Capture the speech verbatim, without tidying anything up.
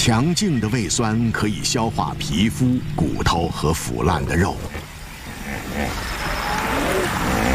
强劲的胃酸可以消化皮肤、骨头和腐烂的肉。